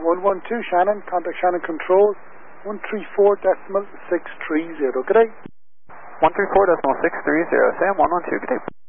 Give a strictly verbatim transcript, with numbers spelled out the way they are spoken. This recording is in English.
one one two Shannon, contact Shannon Control, one three four decimal six three zero. Good day. one three four decimal six three zero, Sam one one two, good day.